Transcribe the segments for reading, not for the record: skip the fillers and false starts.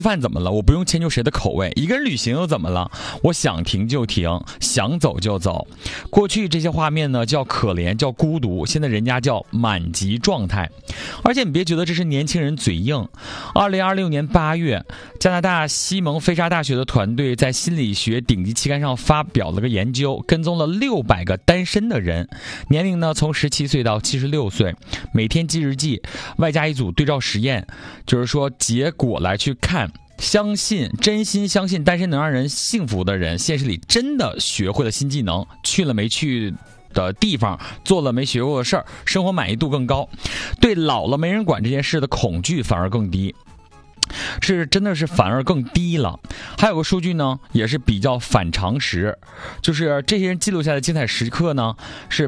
饭怎么了？我不用迁就谁的口味。一个人旅行又怎么了？我想停就停，想走就走。过去这些画面呢叫可怜，叫孤独，现在人家叫满级状态。而且你别觉得这是年轻人嘴硬。2026年8月，加拿大西蒙菲沙大学的团队在心理学顶级期刊上发表了个研究，跟踪了600个单身的人，年龄呢从17岁到76岁，每天记日记，外加一组对照实验，就是说结果来去看。真心相信单身能让人幸福的人，现实里真的学会了新技能，去了没去的地方，做了没学过的事儿，生活满意度更高，对老了没人管这件事的恐惧反而更低。真的是反而更低了。还有个数据呢，也是比较反常识，就是这些人记录下的精彩时刻呢，是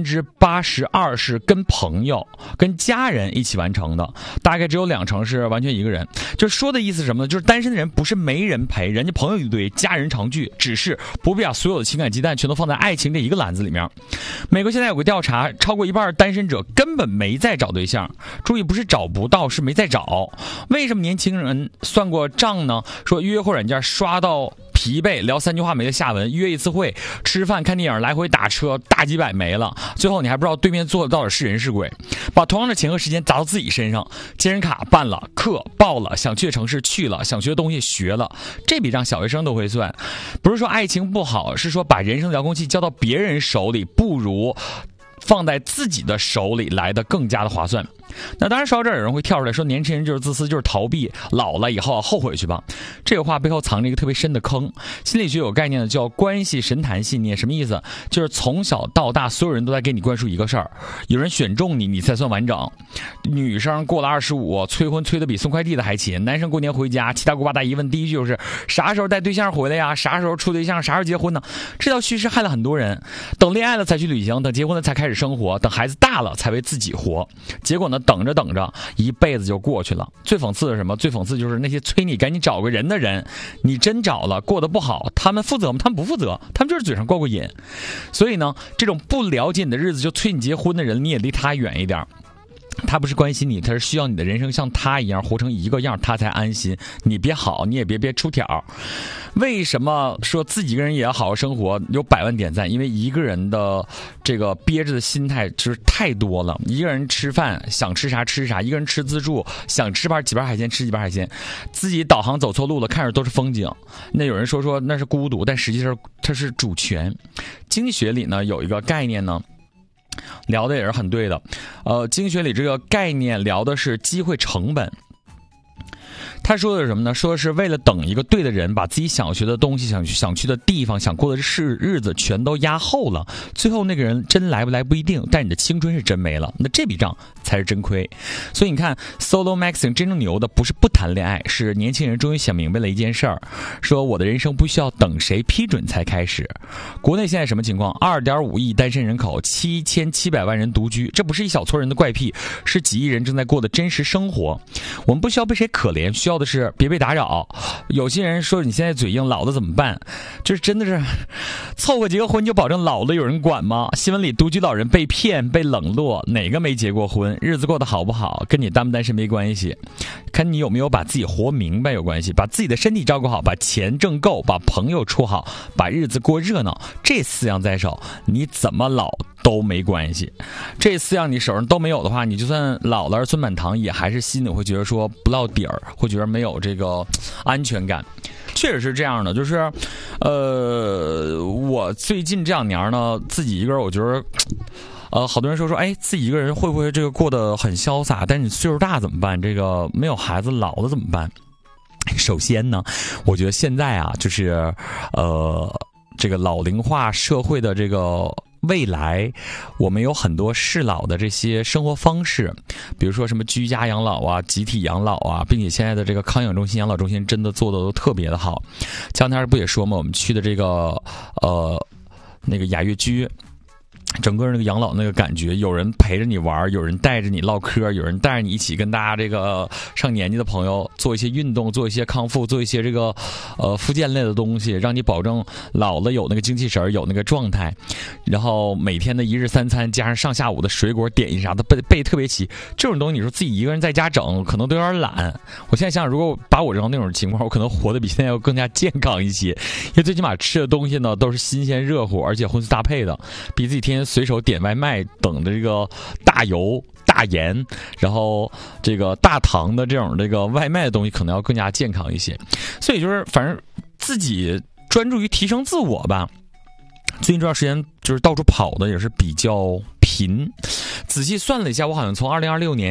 82%是跟朋友、跟家人一起完成的，大概只有2成是完全一个人。就是说的意思是什么呢？就是单身的人不是没人陪，人家朋友一堆，家人常聚，只是不必把所有的情感鸡蛋全都放在爱情这一个篮子里面。美国现在有个调查，超过1半单身者根本没在找对象，注意不是找不到，是没在找。为什么年轻人算过账呢？说约会软件刷到疲惫，聊3句话没了下文，约一次会，吃饭看电影来回打车，大几百没了，最后你还不知道对面坐的到底是人是鬼。把同样的钱和时间砸到自己身上，健身卡办了，课报了，想去的城市去了，想学的东西学了，这笔账小学生都会算。不是说爱情不好，是说把人生遥控器交到别人手里，不如放在自己的手里来的更加的划算。那当然说到这儿，有人会跳出来说年轻人就是自私，就是逃避，老了以后后悔去吧。这个话背后藏着一个特别深的坑。心理学有概念的叫关系神坛信念，什么意思？就是从小到大所有人都在给你灌输一个事儿，有人选中你，你才算完整。女生过了25，催婚催得比送快递的还勤。男生过年回家，七大姑八大姨问第一句就是啥时候带对象回来呀？啥时候处对象？啥时候结婚呢？这套叙事害了很多人。等恋爱了才去旅行，等结婚了才开始生活，等孩子大了才为自己活。结果呢，等着一辈子就过去了。最讽刺的是什么？最讽刺就是那些催你赶紧找个人的人，你真找了过得不好，他们负责吗？他们不负责，他们就是嘴上过瘾。所以呢，这种不了解你的日子就催你结婚的人，你也离他远一点。他不是关心你，他是需要你的人生像他一样活成一个样，他才安心。你别好，你也别出挑。为什么说自己一个人也要好好生活？有100万点赞，因为一个人的这个憋着的心态就是太多了。一个人吃饭想吃啥吃啥，一个人吃自助想吃几盘海鲜吃几盘海鲜，自己导航走错路了，看着都是风景。那有人说那是孤独，但实际上它是主权。经济学里呢有一个概念呢，聊的也是很对的。经济学里这个概念聊的是机会成本。他说的是什么呢？说的是为了等一个对的人，把自己想学的东西、想去的地方、想过的日子全都压后了，最后那个人真来不来不一定，但你的青春是真没了，那这笔账才是真亏。所以你看 Solo Maxing 真正牛的不是不谈恋爱，是年轻人终于想明白了一件事儿，说我的人生不需要等谁批准才开始。国内现在什么情况？2.5亿单身人口，7700万人独居，这不是一小撮人的怪癖，是几亿人正在过的真实生活。我们不需要被谁可怜，需要的是别被打扰。有些人说你现在嘴硬，老了怎么办？就是真的是凑合结个婚就保证老了有人管吗？新闻里独居老人被骗被冷落，哪个没结过婚？日子过得好不好跟你单不单身没关系，看你有没有把自己活明白有关系。把自己的身体照顾好，把钱挣够，把朋友处好，把日子过热闹，这4样在手，你怎么老都没关系。这4样你手上都没有的话，你就算老了儿孙满堂，也还是心里会觉得说不落底儿，会觉得没有这个安全感。确实是这样的，就是我最近这2年呢，自己一个人，我觉得好多人说自己一个人会不会这个过得很潇洒？但是你岁数大怎么办？这个没有孩子老了怎么办？首先呢，我觉得现在啊，就是这个老龄化社会的这个未来，我们有很多适老的这些生活方式，比如说什么居家养老啊、集体养老啊，并且现在的这个康养中心、养老中心真的做的都特别的好。前两天不也说嘛，我们去的这个那个雅悦居。 整个那个养老那个感觉，有人陪着你玩，有人带着你唠嗑，有人带着你一起跟大家这个上年纪的朋友做一些运动，做一些康复，做一些这个复健类的东西，让你保证老了有那个精气神，有那个状态。然后每天的一日三餐加上上下午的水果点心啥的备特别齐，这种东西你说自己一个人在家整可能都有点懒。我现在想想，如果把我这种那种情况，我可能活得比现在要更加健康一些，因为最起码吃的东西呢都是新鲜热乎，而且荤素搭配的，比自己天天随手点外卖等的这个大油大盐然后这个大糖的这种这个外卖的东西可能要更加健康一些。所以就是反正自己专注于提升自我吧。最近这段时间就是到处跑的也是比较频，仔细算了一下，我好像从2026年